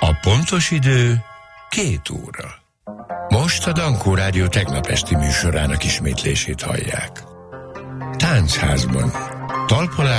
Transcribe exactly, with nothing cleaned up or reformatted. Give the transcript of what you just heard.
A pontos idő két óra. Most a Dankó Rádió tegnap esti műsorának ismétlését hallják. Táncházban. Talpalás